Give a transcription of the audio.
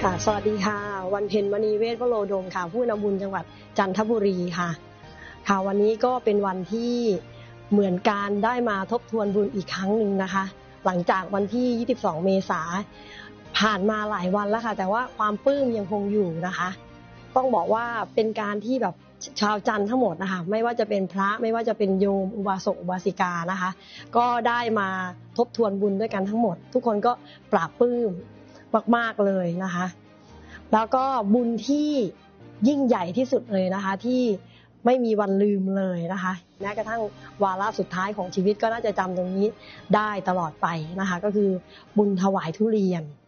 ค่ะสวัสดีค่ะวันเพ็ญมณีเวชวโรดมค่ะผู้นำบุญจังหวัดจันทบุรีค่ะวันนี้ก็เป็นวันที่เหมือนการได้มาทบทวนบุญอีกครั้งหนึ่งนะคะหลังจากวันที่22เมษายนผ่านมาหลายวันแล้วค่ะแต่ว่าความปลื้มยังคงอยู่นะคะต้องบอกว่าเป็นการที่แบบชาวจันทร์ทั้งหมดนะคะไม่ว่าจะเป็นพระไม่ว่าจะเป็นโยมอุบาสกอุบาสิกานะคะก็ได้มาทบทวนบุญด้วยกันทั้งหมดทุกคนก็ปราบปลื้มมากๆเลยนะคะแล้วก็บุญที่ยิ่งใหญ่ที่สุดเลยนะคะที่ไม่มีวันลืมเลยนะคะแม้กระทั่งวาระสุดท้ายของชีวิตก็น่าจะจำตรงนี้ได้ตลอดไปนะคะก็คือบุญถวายทุเรียน